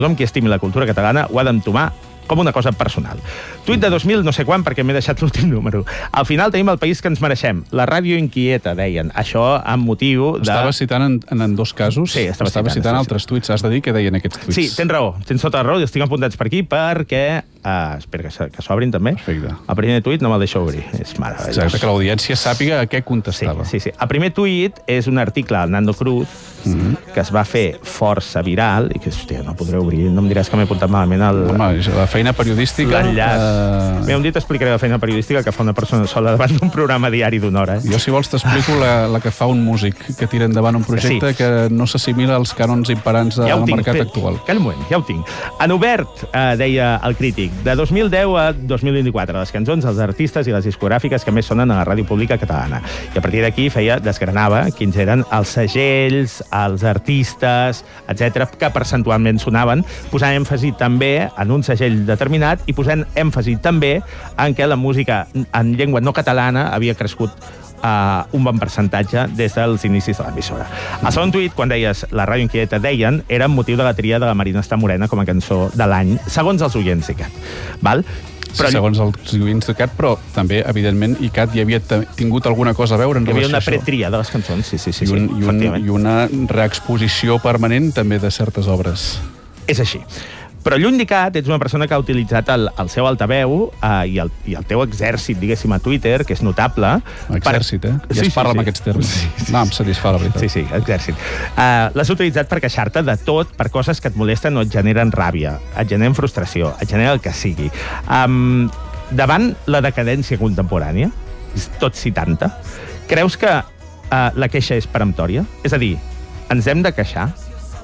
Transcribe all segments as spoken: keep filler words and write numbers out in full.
tothom qui estimi la cultura catalana ho ha d'entomar com una cosa personal. Tuit de dos mil no sé quan, perquè m'he deixat l'últim número. Al final tenim el país que ens mereixem. La ràdio inquieta, deien. Això amb motiu de... Estava citant en, en dos casos. Sí, estava, estava citant, citant altres tuits. Has de dir què deien aquests tuits. Sí, tens raó. Tens tota la raó i estic apuntats per aquí perquè... Uh, espera que, que s'obrin també. Perfecte. El primer tuit no me'l deixa obrir. És meravellós. Exacte, que l'audiència sàpiga a què contestava. Sí, sí, sí. El primer tuit és un article al Nando Cruz mm-hmm. que es va fer força viral i que, hòstia, no podré obrir. No em diràs que m'he apuntat malament el... Home, la feina periodística... L'enllaç. Uh... Bé, un dia t'explicaré la feina periodística que fa una persona sola davant d'un programa diari d'una hora. Eh? Jo, si vols, t'explico la, la que fa un músic que tira endavant un projecte sí. que no s'assimila als cànons imperants ja del tinc, mercat fe... actual. Calla un moment, ja ho tinc. En obert, eh, deia el crític, de dos mil deu a dos mil vint-i-quatre, les cançons, els artistes i les discogràfiques que més sonen a la ràdio pública catalana. I a partir d'aquí feia, desgranava quins eren els segells, els artistes, etcètera, que percentualment sonaven, posant èmfasi també en un segell determinat i posant èmfasi també en què la música en llengua no catalana havia crescut Uh, un bon percentatge des dels inicis de l'emissora. El segon tuit, quan deies la ràdio inquieta, deien, era motiu de la tria de la Marina Està Morena com a cançó de l'any, segons els oients d'ICAT. Val? Però... Sí, segons els oients d'ICAT, però també, evidentment, ICAT hi havia tingut alguna cosa a veure en relació a això. Hi havia una pretria de les cançons, sí, sí, sí. I, un, sí, i, un, I una reexposició permanent també de certes obres. És així. Però lluny d'ICAT, ets una persona que ha utilitzat el, el seu altaveu eh, i, el, i el teu exèrcit, diguéssim, a Twitter, que és notable. Exèrcit, per... eh? Ja sí, es parla sí, amb sí. aquests termes. Sí, sí, no, em satisfà, la veritat. Sí, sí, exèrcit. Uh, L'has utilitzat per queixar-te de tot, per coses que et molesten o et generen ràbia, et generen frustració, et generen el que sigui. Um, davant la decadència contemporània, tot citant-te, creus que uh, la queixa és peremptòria? És a dir, ens hem de queixar?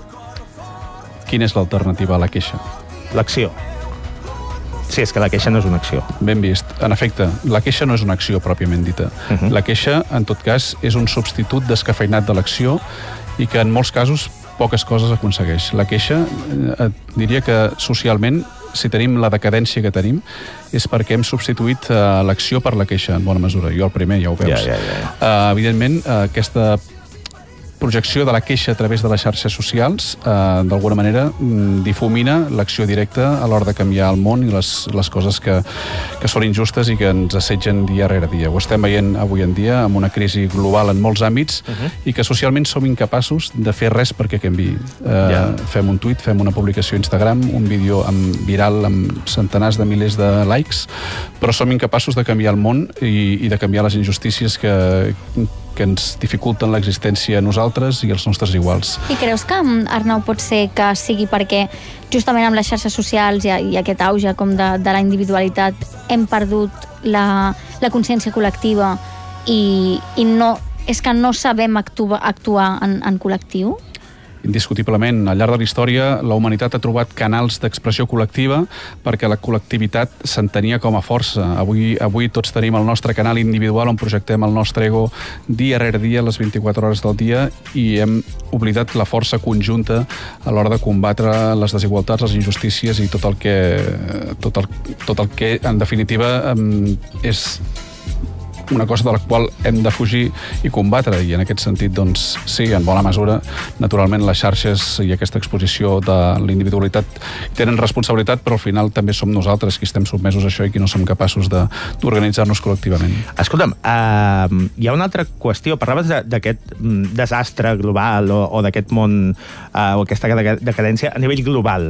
Quina és l'alternativa a la queixa? L'acció. Sí, és que la queixa no és una acció. Ben vist. En efecte, la queixa no és una acció pròpiament dita. Uh-huh. La queixa, en tot cas, és un substitut descafeinat de l'acció i que en molts casos poques coses aconsegueix. La queixa, eh, diria que socialment, si tenim la decadència que tenim, és perquè hem substituït eh, l'acció per la queixa, en bona mesura. Jo el primer, ja ho veus. Ja, ja, ja. Eh, evidentment, eh, aquesta projecció de la queixa a través de les xarxes socials eh, d'alguna manera difumina l'acció directa a l'hora de canviar el món i les, les coses que, que són injustes i que ens assetgen dia rere dia. Ho estem veient avui en dia amb una crisi global en molts àmbits uh-huh. i que socialment som incapaços de fer res perquè canviï. Eh, yeah. Fem un tuit, fem una publicació a Instagram, un vídeo amb, viral amb centenars de milers de likes, però som incapaços de canviar el món i, i de canviar les injustícies que que ens dificulten l'existència a nosaltres i als nostres iguals. I creus que, Arnau, pot ser que sigui perquè justament amb les xarxes socials i, i aquest auge com de, de la individualitat hem perdut la, la consciència col·lectiva i, i no, és que no sabem actuar, actuar en, en col·lectiu? Indiscutiblement, al llarg de la història, la humanitat ha trobat canals d'expressió col·lectiva perquè la col·lectivitat s'entenia com a força. Avui, avui tots tenim el nostre canal individual on projectem el nostre ego dia rere dia, les vint-i-quatre hores del dia, i hem oblidat la força conjunta a l'hora de combatre les desigualtats, les injustícies i tot el que, tot el, tot el que en definitiva, és una cosa de la qual hem de fugir i combatre, i en aquest sentit, doncs, sí, en bona mesura, naturalment les xarxes i aquesta exposició de l'individualitat tenen responsabilitat, però al final també som nosaltres qui estem sotmesos a això i qui no som capaços d'organitzar-nos col·lectivament. Escolta'm, uh, hi ha una altra qüestió. Parlaves d'aquest desastre global o, o d'aquest món, uh, o aquesta decadència a nivell global.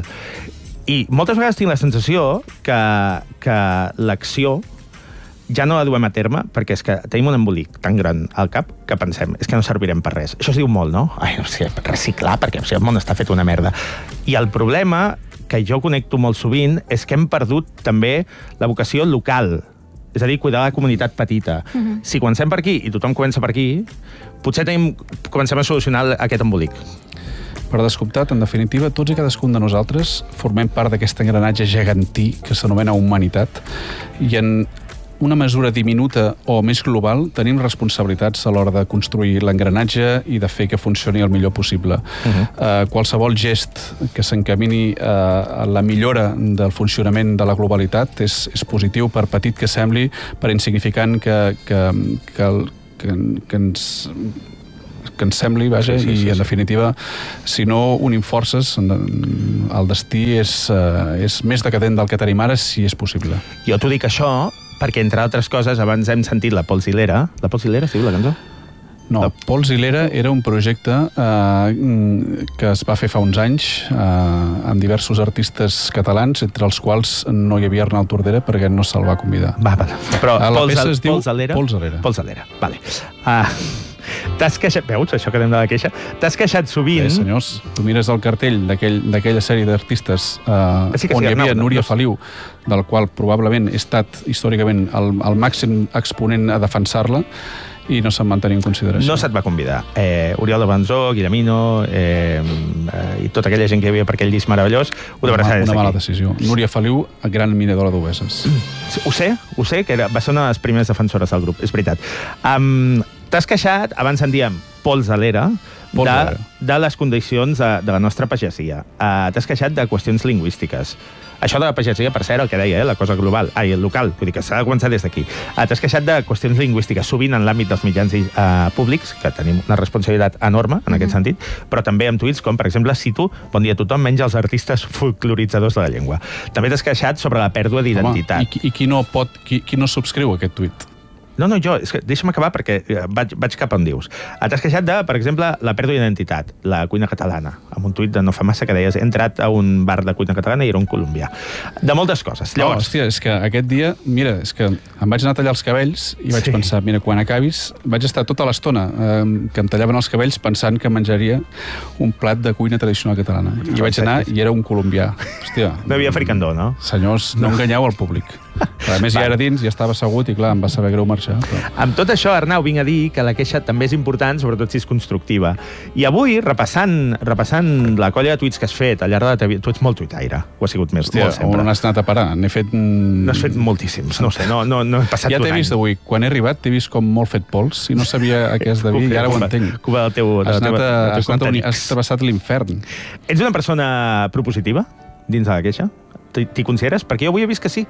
I moltes vegades tinc la sensació que, que l'acció ja no la duem a terme perquè és que tenim un embolic tan gran al cap que pensem, és que no servirem per res. Això es diu molt, no? Ai, no sé, reciclar, perquè el món està fet una merda. I el problema, que jo connecto molt sovint, és que hem perdut també la vocació local. És a dir, cuidar la comunitat petita. Uh-huh. Si comencem per aquí i tothom comença per aquí, potser tenim, comencem a solucionar aquest embolic. Per descomptat, en definitiva, tots i cadascun de nosaltres formem part d'aquest engranatge gegantí que s'anomena humanitat, i en una mesura diminuta o més global tenim responsabilitats a l'hora de construir l'engranatge i de fer que funcioni el millor possible. Uh-huh. Uh, qualsevol gest que s'encamini uh, a la millora del funcionament de la globalitat és, és positiu, per petit que sembli, per insignificant que, que, que, que, que ens que ens sembli, vaja, sí, sí, sí, i en sí. definitiva, si no unim forces, el destí és, és més decadent del que tenim ara, si és possible. Jo t'ho dic això perquè, entre altres coses, abans hem sentit la Pols Hilera. La Pols Hilera, sí, la cançó? No, no. Pols Hilera era un projecte eh, que es va fer fa uns anys eh, amb diversos artistes catalans, entre els quals no hi havia Arnau Tordera perquè no se'l va convidar. Va, va. Però la Pols, peça es diu Pols Hilera? Pols Hilera. Pols Hilera, vale. Ah, t'has queixat, veus, això que anem de la queixa, t'has queixat sovint... Bé, senyors, tu mires el cartell d'aquella aquell, sèrie d'artistes eh, sí on sí, hi havia no, Núria no, no. Feliu, del qual probablement he estat històricament el, el màxim exponent a defensar-la, i no se'n van tenir en consideració. No se't va convidar. Eh, Oriol de Banzó, Guillemino eh, eh, i tota aquella gent que hi havia per aquell disc meravellós, ho de una, una mala decisió. Núria Feliu, gran minadora d'obeses. Ho sé, ho sé, que era, va ser una de les primeres defensores del grup, és veritat. Um, T'has queixat, abans en diem Pols Hilera, de, de les condicions de, de la nostra pagesia. Uh, T'has queixat de qüestions lingüístiques. Això de la pagesia, per cert, el que deia, eh, la cosa global, ai, el local, vull dir que s'ha de començar des d'aquí. Uh, T'has queixat de qüestions lingüístiques, sovint en l'àmbit dels mitjans uh, públics, que tenim una responsabilitat enorme en aquest mm. sentit, però també amb tuits com, per exemple, cito, bon dia a tothom, menys els artistes folcloritzadors de la llengua. També t'has queixat sobre la pèrdua d'identitat. I, i qui no pot, qui, qui no subscriu aquest tuit? No, no, jo, és que deixa'm acabar perquè vaig, vaig cap on dius. T'has queixat de, per exemple, la pèrdua d'identitat, la cuina catalana, amb un tuit de no fa massa que deies he entrat a un bar de cuina catalana i era un colombià. De moltes coses. Llavors... No, hòstia, és que aquest dia, mira, és que em vaig anar a tallar els cabells i vaig sí. pensar, mira, quan acabis, vaig estar tota l'estona eh, que em tallaven els cabells pensant que menjaria un plat de cuina tradicional catalana. I vaig anar i era un colombià. Hòstia. No hi havia fricandó, no? Senyors, no, no enganyeu el públic. Però a més ja era dins, ja estava assegut i clar, em va saber greu marxar. Però... Amb tot això, Arnau, vinc a dir que la queixa també és important, sobretot si és constructiva. I avui, repassant, repassant la colla de tuits que has fet al llarg de la teva vida, tu ets molt tuitaire, ho has sigut més, Hòstia, molt sempre. On has anat a parar? N'he fet... No has fet moltíssims, no sé, no, no, no he passat ja un any. Ja t'he vist avui, quan he arribat t'he vist com molt fet pols i no sabia a què es devia i ara ho entenc. Cuba del teu, has, teva, a, del has, anat a, has travessat l'infern. Ets una persona propositiva dins de la queixa? T'hi consideres? Perquè jo avui he vist que sí.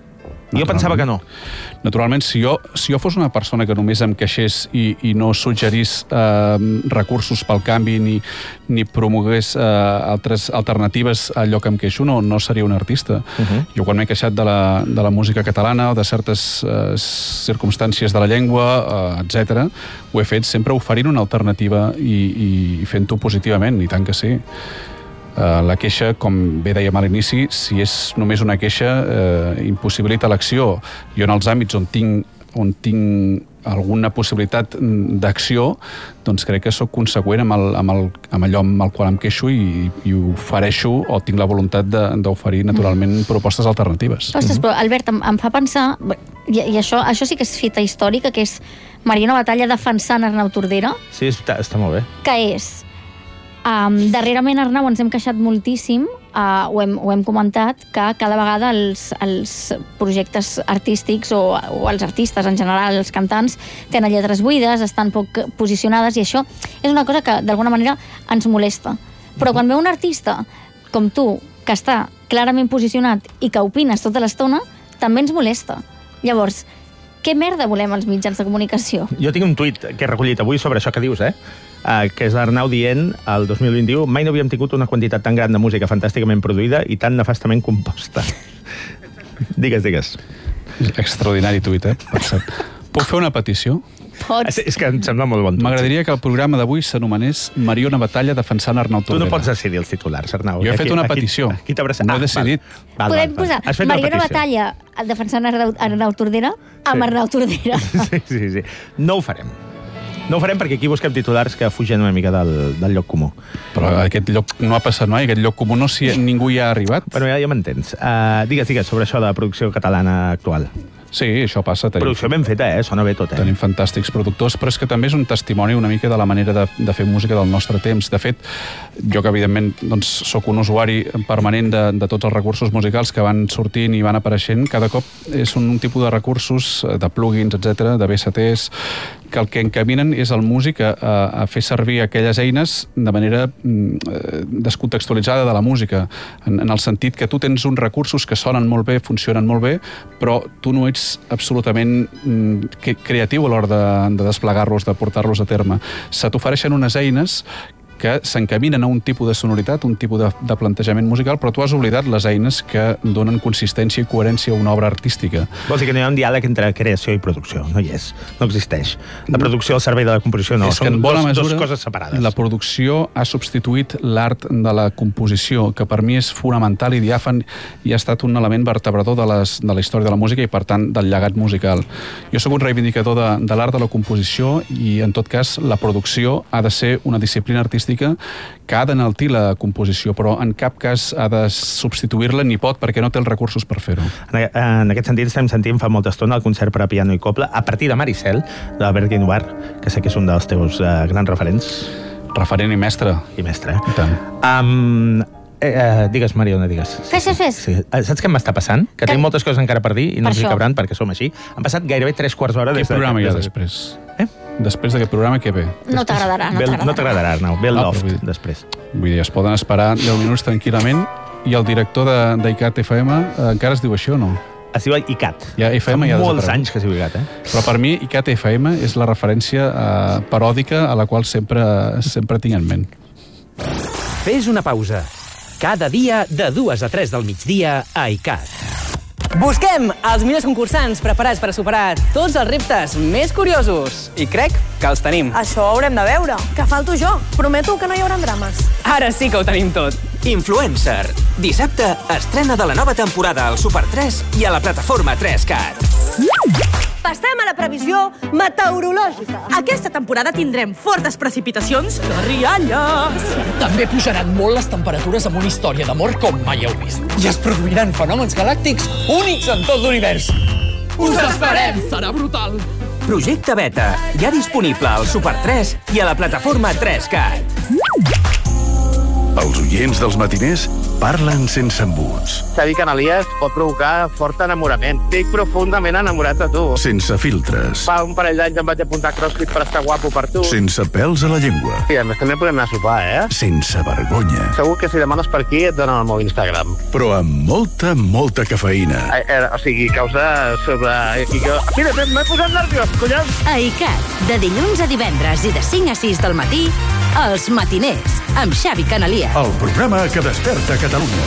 Jo pensava que no. Naturalment, si jo, si jo fos una persona que només em queixés i, i no suggerís eh, recursos pel canvi ni, ni promogués eh, altres alternatives a allò que em queixo, no, no seria un artista. Uh -huh. Jo quan m'he queixat de la, de la música catalana o de certes eh, circumstàncies de la llengua, eh, etcètera, ho he fet sempre oferint una alternativa i, i fent-ho positivament, i tant que sí. Uh, la queixa, com bé dèiem a l'inici, si és només una queixa, uh, impossibilita l'acció. Jo en els àmbits on tinc, on tinc alguna possibilitat d'acció, doncs crec que sóc conseqüent amb, el, amb, el, amb allò amb el qual em queixo i, i ofereixo, o tinc la voluntat d'oferir naturalment propostes alternatives. Ostres, però Albert, em, em fa pensar, i, i això, això sí que és fita històrica, que és Mariona Batalla defensant Arnau Tordera. Sí, està, està molt bé. Que és... Um, darrerament, Arnau, ens hem queixat moltíssim, uh, ho, hem, ho hem comentat, que cada vegada els, els projectes artístics o, o els artistes en general, els cantants, tenen lletres buides, estan poc posicionades, i això és una cosa que d'alguna manera ens molesta. Però quan veu un artista com tu, que està clarament posicionat i que opines tota l'estona, també ens molesta. Llavors, què merda volem els mitjans de comunicació? Jo tinc un tuit que he recollit avui sobre això que dius, eh? Uh, que és l'Arnau dient, el dos mil vint-i-u, mai no havíem tingut una quantitat tan gran de música fantàsticament produïda i tan nefastament composta. Digues, digues. Extraordinari tuit, eh? Puc fer una petició? Pots. És, és que em sembla molt bon tuit. M'agradaria que el programa d'avui s'anomenés Mariona Batalla defensant Arnau Tordera. Tu no pots decidir els titulars, Arnau. Jo he fet una petició. Aquí, aquí no he decidit. Val. Val, Podem val, val. posar Mariona Batalla defensant Arnau, Arnau Tordera amb sí. Arnau Tordera. Sí, sí, sí. No ho farem. No ho farem perquè aquí busquem titulars que fugen una mica del, del lloc comú. Però aquest lloc no ha passat mai, aquest lloc comú no si ningú hi ha arribat. Bueno, ja, ja m'entens. Uh, digues, digues, sobre això de la producció catalana actual. Sí, això passa. Tenim, producció ben feta, eh? Sona bé tot, eh? Tenim fantàstics productors, però és que també és un testimoni una mica de la manera de, de fer música del nostre temps. De fet, jo que evidentment doncs, soc un usuari permanent de, de tots els recursos musicals que van sortint i van apareixent, cada cop és un, un tipus de recursos, de plugins, etcètera, de V S Ts, que el que encaminen és el músic a, a fer servir aquelles eines de manera mm, descontextualitzada de la música, en, en el sentit que tu tens uns recursos que sonen molt bé, funcionen molt bé, però tu no ets absolutament mm, creatiu a l'hora de, de desplegar-los, de portar-los a terme. Se t'ofereixen unes eines que s'encaminen a un tipus de sonoritat, un tipus de, de plantejament musical, però tu has oblidat les eines que donen consistència i coherència a una obra artística. Vols dir que no hi ha un diàleg entre creació i producció? No hi és, no existeix. La producció al servei de la composició no, són dos, dos coses separades. La producció ha substituït l'art de la composició, que per mi és fonamental i diàfan i ha estat un element vertebrador de, les, de la història de la música i, per tant, del llegat musical. Jo soc un reivindicador de, de l'art de la composició i, en tot cas, la producció ha de ser una disciplina artística que ha d'enaltir la composició, però en cap cas ha de substituir-la ni pot, perquè no té els recursos per fer-ho. En aquest sentit estem sentint fa molta estona el concert per a piano i cobla a partir de Maricel, d'Albert Guinovart, que sé que és un dels teus uh, grans referents. Referent i mestre. I mestre, eh? I tant. Um, eh, uh, digues, Mariona, digues. Fes, fes, fes. Sí. Uh, saps què m'està passant? Que, que tinc moltes coses encara per dir i no ens hi cabran perquè som així. Han passat gairebé tres quarts d'hora des de... Què programa hi ha després? Eh? Després d'aquest programa, què ve? No t'agradarà, no t'agradarà. No t'agradarà, Arnau. Ve el no, loft, vull... després. Vull dir, es poden esperar deu minuts tranquil·lament i el director d'ICAT F M eh, encara es diu això, no? Es diu ICAT. Ja, F M Fa ja molts anys que es diu ICAT, eh? Però per mi, ICAT F M és la referència eh, paròdica a la qual sempre, sempre tinc en ment. Fes una pausa. Cada dia, de dues a tres del migdia, a ICAT. Busquem els millors concursants preparats per a superar tots els reptes més curiosos. I crec que els tenim. Això ho haurem de veure. Que falto jo. Prometo que no hi haurà drames. Ara sí que ho tenim tot. Influencer. Dissabte estrena de la nova temporada al Super tres i a la plataforma tres cat. Passem a la previsió meteorològica. Aquesta temporada tindrem fortes precipitacions de rialles. També pujaran molt les temperatures amb una història d'amor com mai heu vist. I es produiran fenòmens galàctics únics en tot l'univers. Us esperem! Serà brutal! Projecte Beta, ja disponible al Super tres i a la plataforma tres cat. Els oients dels matiners parlen sense embuts. Xavi Canalies pot provocar fort enamorament. Estic profundament enamorat de tu. Sense filtres. Fa un parell d'anys em vaig apuntar a CrossFit per estar guapo per tu. Sense pèls a la llengua. I a més també podem anar a sopar, eh? Sense vergonya. Segur que si demanes per aquí et donen el meu Instagram. Però amb molta, molta cafeïna. Eh, eh, o sigui, causa sobre... I que... Mira, m'he posat nerviós, collons! A ICAT, de dilluns a divendres i de cinc a sis del matí, Els Matiners, amb Xavi Canalies. El programa que desperta Catalunya.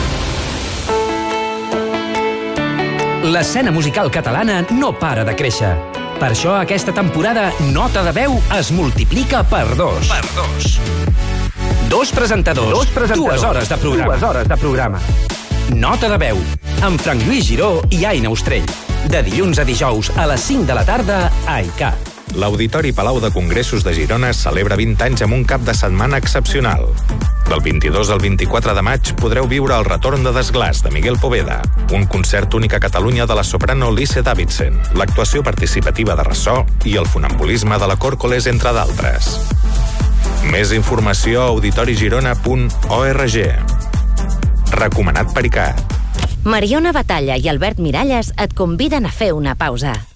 L'escena musical catalana no para de créixer. Per això aquesta temporada Nota de Veu es multiplica per dos. Per dos. Dos presentadors, dos presentadors. dues hores de programa. Dues hores de programa. Nota de Veu, amb Frank Lluís Giró i Aina Ostrell. De dilluns a dijous a les cinc de la tarda a ICAT. L'Auditori Palau de Congressos de Girona celebra vint anys amb un cap de setmana excepcional. Del vint-i-dos al vint-i-quatre de maig podreu viure el retorn de Desglaç de Miguel Poveda, un concert únic a Catalunya de la soprano Lise Davidson, l'actuació participativa de ressò i el funambulisme de la Còrcoles, entre d'altres. Més informació a auditori girona punt org. Recomanat per ICAT. Mariona Batalla i Albert Miralles et conviden a fer una pausa.